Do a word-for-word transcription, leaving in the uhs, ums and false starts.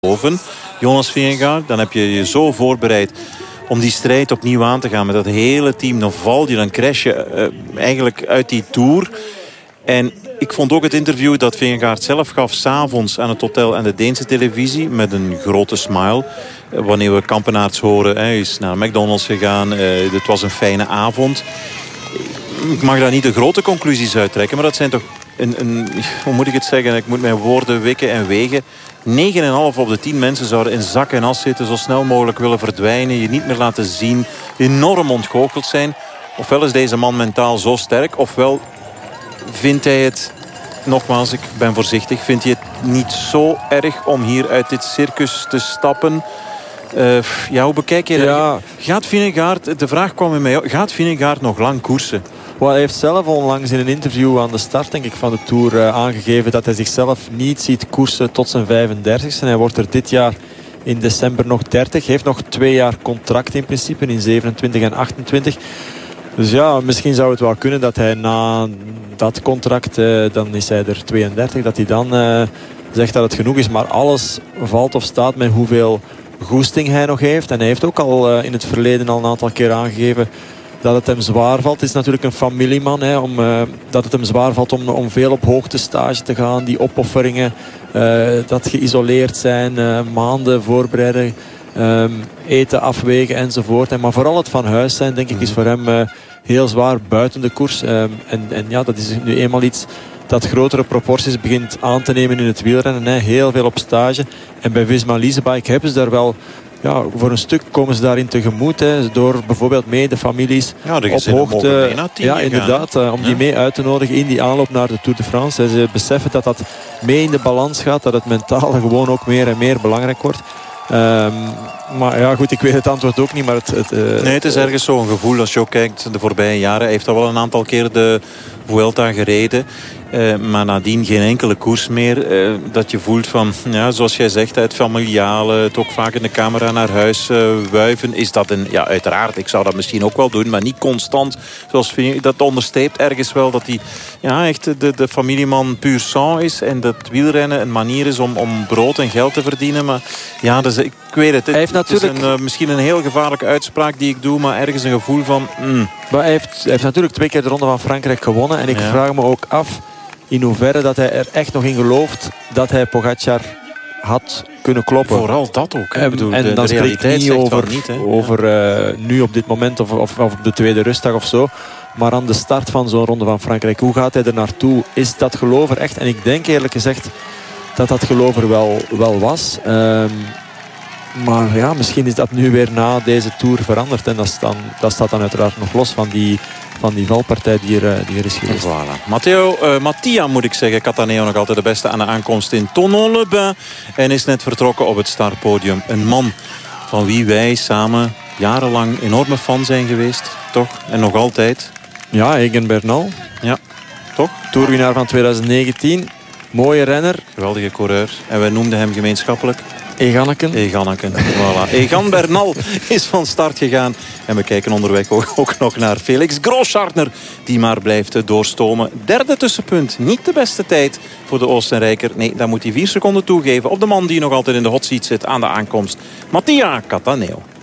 boven, Jonas Vingegaard. Dan heb je je zo voorbereid om die strijd opnieuw aan te gaan met dat hele team. Dan val je, dan crash je uh, eigenlijk uit die Tour. En ik vond ook het interview dat Vingegaard zelf gaf 's avonds aan het hotel en de Deense televisie met een grote smile. Wanneer we Kampenaerts horen, hij is naar McDonald's gegaan. Uh, het was een fijne avond. Ik mag daar niet de grote conclusies uit trekken, maar dat zijn toch een, een, hoe moet ik het zeggen? Ik moet mijn woorden wikken en wegen. negen komma vijf op de tien mensen zouden in zak en as zitten, zo snel mogelijk willen verdwijnen, je niet meer laten zien, enorm ontgoocheld zijn. Ofwel is deze man mentaal zo sterk, ofwel vindt hij het, nogmaals, ik ben voorzichtig, vindt hij het niet zo erg om hier uit dit circus te stappen? Uh, ja, hoe bekijk je dat? Ja. Gaat Vingegaard, de vraag kwam in mij op, gaat Vingegaard nog lang koersen? Well, hij heeft zelf onlangs in een interview aan de start denk ik, van de Tour uh, aangegeven dat hij zichzelf niet ziet koersen tot zijn vijfendertigste. Hij wordt er dit jaar in december nog dertig. Hij heeft nog twee jaar contract in principe in zevenentwintig en achtentwintig. Dus ja, misschien zou het wel kunnen dat hij na dat contract, uh, dan is hij er tweeëndertig, dat hij dan uh, zegt dat het genoeg is. Maar alles valt of staat met hoeveel goesting hij nog heeft. En hij heeft ook al uh, in het verleden al een aantal keer aangegeven dat het hem zwaar valt. Het is natuurlijk een familieman. Hè, om, uh, dat het hem zwaar valt om, om veel op hoogtestage te gaan. Die opofferingen. Uh, dat geïsoleerd zijn. Uh, maanden voorbereiden. Um, eten afwegen enzovoort. En, maar vooral het van huis zijn denk ik is voor hem uh, heel zwaar buiten de koers. Um, en, en ja, dat is nu eenmaal iets dat grotere proporties begint aan te nemen in het wielrennen. Hè. Heel veel op stage. En bij Visma-Leasebike hebben ze daar wel... Ja, voor een stuk komen ze daarin tegemoet. Hè, door bijvoorbeeld mee de families ja, de op hoogte. Ja, inderdaad. Gaan, om die ja. mee uit te nodigen in die aanloop naar de Tour de France. Ze beseffen dat dat mee in de balans gaat. Dat het mentaal gewoon ook meer en meer belangrijk wordt. Um, maar ja, goed, ik weet het antwoord ook niet. Maar het, het, uh, nee, het is ergens zo'n gevoel. Als je ook kijkt de voorbije jaren. Hij heeft al wel een aantal keer de Vuelta gereden. Uh, maar nadien geen enkele koers meer. Uh, dat je voelt van, ja, zoals jij zegt, het familiale, het ook vaak in de camera naar huis uh, wuiven. Is dat een, ja, uiteraard, ik zou dat misschien ook wel doen, maar niet constant. Zoals dat onderstreept ergens wel dat hij ja, echt de, de familieman puur sang is. En dat wielrennen een manier is om, om brood en geld te verdienen. Maar ja, dus, ik weet het. Het, hij heeft het natuurlijk... is een, uh, misschien een heel gevaarlijke uitspraak die ik doe, maar ergens een gevoel van... Mm. Maar hij heeft, hij heeft natuurlijk twee keer de Ronde van Frankrijk gewonnen. En ik ja. vraag me ook af in hoeverre dat hij er echt nog in gelooft dat hij Pogacar had kunnen kloppen. Vooral dat ook. En, bedoel, en de, dan de spreek ik niet over, niet, over uh, nu op dit moment of, of, of op de tweede rustdag of zo. Maar aan de start van zo'n Ronde van Frankrijk. Hoe gaat hij er naartoe? Is dat geloof er echt? En ik denk eerlijk gezegd dat dat geloof er wel, wel was. Um, maar ja, misschien is dat nu weer na deze Tour veranderd. En dat, is dan, dat staat dan uiteraard nog los van die... van die valpartij die er, die er is geweest. Voilà. Matteo, uh, Mattia moet ik zeggen. Cataneo nog altijd de beste aan de aankomst in Thonon-les-Bains. En is net vertrokken op het startpodium. Een man van wie wij samen jarenlang enorme fan zijn geweest. Toch? En nog altijd. Ja, Egan Bernal. Ja, toch? Tourwinnaar van twintig negentien. Mooie renner. Geweldige coureur. En wij noemden hem gemeenschappelijk Eganneken. Eganneken, voilà. Egan Bernal is van start gegaan. En we kijken onderweg ook, ook nog naar Felix Großschartner, die maar blijft doorstomen. Derde tussenpunt. Niet de beste tijd voor de Oostenrijker. Nee, daar moet hij vier seconden toegeven op de man die nog altijd in de hot seat zit aan de aankomst. Mattia Cataneo.